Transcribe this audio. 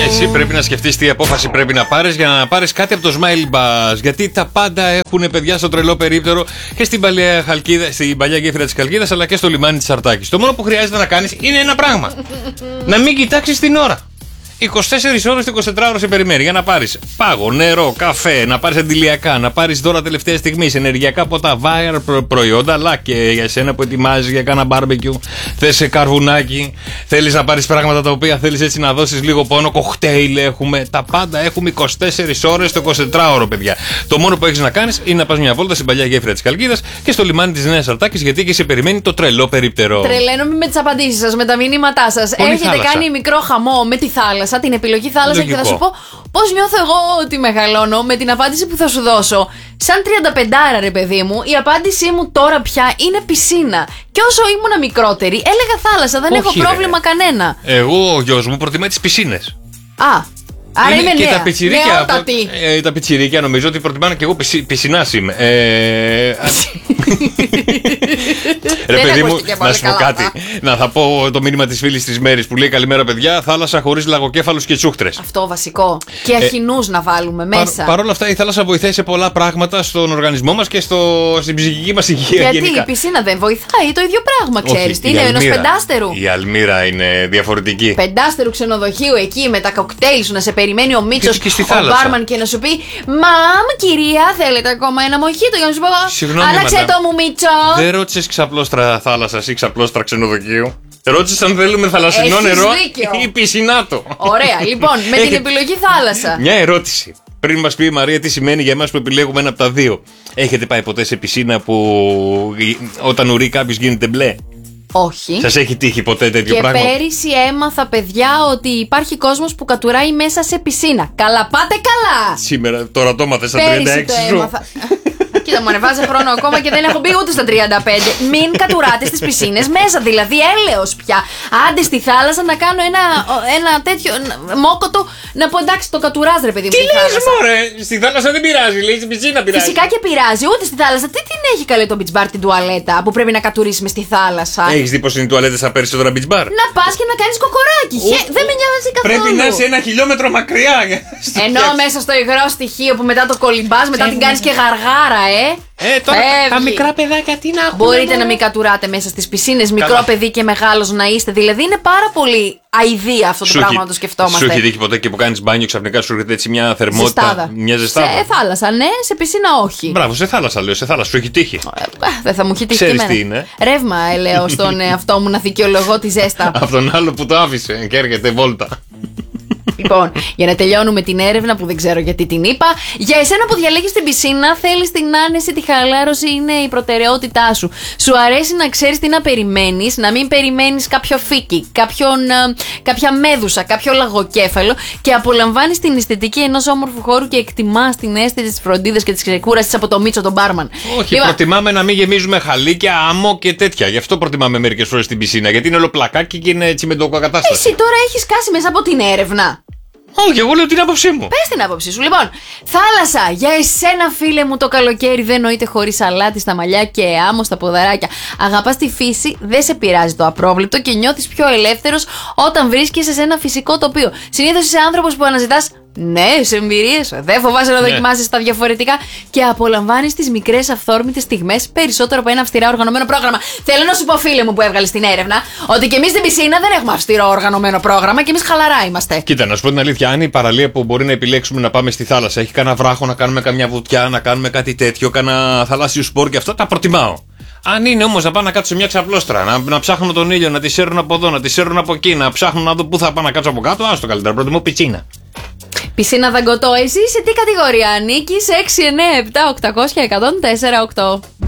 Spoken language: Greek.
Εσύ πρέπει να σκεφτείς τι απόφαση πρέπει να πάρεις για να πάρεις κάτι από το Smile Bus. Γιατί τα πάντα έχουν, παιδιά, στο τρελό περίπτερο και στην παλιά Χαλκίδα, στην παλιά γέφυρα της Χαλκίδας, αλλά και στο λιμάνι της Αρτάκης. Το μόνο που χρειάζεται να κάνεις είναι ένα πράγμα. Να μην κοιτάξεις την ώρα. 24 ώρες το 24ωρο σε περιμένει για να πάρεις πάγο, νερό, καφέ, να πάρεις αντιλιακά, να πάρεις δώρα τελευταία στιγμή, ενεργειακά ποτά, wire προϊόντα, αλλά και για εσένα που ετοιμάζεις για κάνα μπάρμπεκιου, θες καρβουνάκι, θέλεις να πάρεις πράγματα τα οποία θέλεις έτσι να δώσεις λίγο πόνο, κοκτέιλ έχουμε, τα πάντα έχουμε 24 ώρες το 24ωρο, παιδιά. Το μόνο που έχεις να κάνεις είναι να πας μια βόλτα στην παλιά γέφυρα της Χαλκίδας και στο λιμάνι της Νέας Αρτάκης, γιατί εκεί σε περιμένει το τρελό περίπτερο. Τρελαίνομαι με τις απαντήσεις σας, με τα μηνύματά σας. Έχετε κάνει μικρό χαμό με τη θάλασσα, την επιλογή θάλασσα. Λογικό. Και θα σου πω πώς νιώθω εγώ ότι μεγαλώνω με την απάντηση που θα σου δώσω. Σαν 35άρα, ρε παιδί μου, η απάντησή μου τώρα πια είναι πισίνα. Και όσο ήμουνα μικρότερη, έλεγα θάλασσα, δεν έχω πρόβλημα κανένα. Εγώ, ο γιος μου, προτιμάει τις πισίνες. Άρα είμαι και νέα. Τα πιτσιρίκια, τα πιτσιρίκια νομίζω ότι προτιμάνε και εγώ πισινάς είμαι. Ρε παιδί μου, να σου πω κάτι. Να θα πω το μήνυμα της φίλης της Μέρης που λέει: καλημέρα, παιδιά. Θάλασσα χωρίς λαγοκέφαλους και τσούχτρες. Αυτό βασικό. Και αχινούς να βάλουμε μέσα. Παρ' όλα αυτά, η θάλασσα βοηθάει σε πολλά πράγματα στον οργανισμό μας και στην ψυχική μας υγεία. Γιατί γενικά. Η πισίνα δεν βοηθάει, το ίδιο πράγμα, ξέρεις. Τι είναι, ενός πεντάστερου. Η Αλμύρα είναι διαφορετική. Πεντάστερου ξενοδοχείου εκεί με τα κοκτέιλ σου να σε περιμένει ο Μίτσος, ο μπάρμαν και να σου πει: Μαμ, κυρία, θέλετε ακόμα ένα μοχίτο για να σου πω: άλλαξε το μου, Μίτσο. Δεν ρώτησες ξαπλώστρα θάλασσας ή ξαπλώστρα ξενοδοχείου. Ρώτησες αν θέλουμε θαλασσινό νερό ή πισινάτο. Ωραία, λοιπόν, με την επιλογή θάλασσα. Μια ερώτηση. Πριν μας πει η Μαρία τι σημαίνει για εμάς που επιλέγουμε ένα από τα δύο. Έχετε πάει ποτέ σε πισίνα που όταν ουρεί κάποιος γίνεται μπλε? Όχι. Σας έχει τύχει ποτέ τέτοιο πράγμα? Και πέρυσι έμαθα, παιδιά, ότι υπάρχει κόσμος που κατουράει μέσα σε πισίνα. Καλά, πάτε καλά! Σήμερα, τώρα το έμαθες στα 36 σου. Κοίτα, μου ανεβάζει χρόνο ακόμα και δεν έχω μπει ούτε στα 35. Μην κατουράτε στις πισίνες μέσα, δηλαδή έλεος πια. Άντε στη θάλασσα να κάνω ένα τέτοιο μόκοτο, να πω εντάξει, το κατουράς, ρε παιδί μου. Τι λες, μωρέ, στη θάλασσα δεν πειράζει, λέει, στην πισίνα πειράζει. Φυσικά και πειράζει, ούτε στη θάλασσα. Τι την έχει καλέ το beach bar την τουαλέτα που πρέπει να κατουρίσει μες στη θάλασσα? Έχεις δει πως είναι οι τουαλέτες στα περισσότερα beach bar? Να πας και να κάνεις κοκοράκι. Δεν με νοιάζει καθόλου. Πρέπει να είσαι 1 χιλιόμετρο μακριά. Ενώ μέσα στο υγρό στοιχείο που μετά το κολυμπάς, μετά την κάνεις και γαργάρα, τώρα τα μικρά παιδάκια τι να έχουν. Μπορείτε να μην κατουράτε μέσα στις πισίνες, μικρό παιδί και μεγάλος να είστε. Δηλαδή είναι πάρα πολύ αηδία αυτό το πράγμα να το σκεφτόμαστε. Σου έχει τύχει ποτέ και που κάνεις μπάνιο ξαφνικά σου έρχεται έτσι μια θερμότητα? Μια ζεστάδα. Σε θάλασσα, ναι, σε πισίνα όχι. Μπράβο, σε θάλασσα λέω, σε θάλασσα. Σου έχει τύχει? Δεν θα μου έχει τύχει. Ξέρεις τι είναι? Ρεύμα, λέω στον εαυτό μου να δικαιολογώ τη ζέστα. Από τον άλλο που το άφησε και έρχεται βόλτα. Λοιπόν, για να τελειώνουμε την έρευνα που δεν ξέρω γιατί την είπα, για εσένα που διαλέγεις την πισίνα, θέλεις την άνεση, τη χαλάρωση, είναι η προτεραιότητά σου. Σου αρέσει να ξέρεις τι να περιμένεις, να μην περιμένεις κάποιο φίκι, κάποια μέδουσα, κάποιο λαγοκέφαλο και απολαμβάνεις την αισθητική ενός όμορφου χώρου και εκτιμάς την αίσθηση της φροντίδας και της ξεκούρασης από το Μίτσο τον μπάρμαν. Όχι, προτιμάμε να μην γεμίζουμε χαλίκια, άμμο και τέτοια. Γι' αυτό προτιμάμε μερικές φορές την πισίνα, γιατί είναι όλο πλακάκι και είναι έτσι με το κατάσταση. Εσύ τώρα έχεις κάσει μέσα από την έρευνα. Όχι, εγώ λέω την άποψή μου. Πες την άποψή σου. Λοιπόν, θάλασσα, για εσένα, φίλε μου, το καλοκαίρι δεν νοείται χωρίς αλάτι στα μαλλιά και άμμο στα ποδαράκια. Αγαπάς τη φύση, δεν σε πειράζει το απρόβλεπτο και νιώθεις πιο ελεύθερος όταν βρίσκεσαι σε ένα φυσικό τοπίο. Συνήθως είσαι άνθρωπος που αναζητάς νέες εμπειρίες, δεν φοβάσαι να δοκιμάσεις τα διαφορετικά και απολαμβάνεις τις μικρές αυθόρμητες στιγμές περισσότερο από ένα αυστηρά οργανωμένο πρόγραμμα. Θέλω να σου πω, φίλε μου, που έβγαλες την έρευνα, ότι και εμείς στην πισίνα δεν έχουμε αυστηρό οργανωμένο πρόγραμμα και εμείς χαλαρά είμαστε. Κοίτα, να σου πω την αλήθεια, αν η παραλία που μπορεί να επιλέξουμε να πάμε στη θάλασσα έχει κανένα βράχο, να κάνουμε καμιά βουτιά, να κάνουμε κάτι τέτοιο, κανένα θαλάσσιο σπορ και αυτά, τα προτιμάω. Αν είναι όμως να πάω να κάτσω σε μια ξαπλώστρα, να ψάχνω τον ήλιο, να τη σέρνω από εδώ, να τη σέρνω από εκεί, να ψάχνω να δω πού θα πάω να κάτσω από κάτω, άστο καλύτερα. Προτιμώ πισίνα. Πισίνα Δαγκωτό, εσύ σε τι κατηγορία ανήκεις? 6, 9, 7, 800 104, 8.